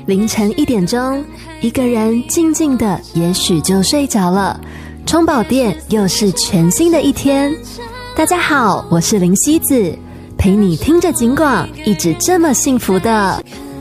凌晨1点钟，一个人静静的也许就睡着了，充饱电又是全新的一天。大家好，我是林希子，陪你听着警广，一直这么幸福的。